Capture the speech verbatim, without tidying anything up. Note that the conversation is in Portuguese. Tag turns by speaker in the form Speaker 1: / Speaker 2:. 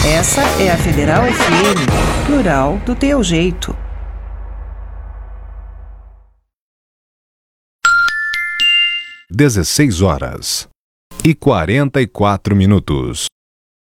Speaker 1: Essa é a Federal F M, plural do teu jeito.
Speaker 2: dezesseis horas e quarenta e quatro minutos.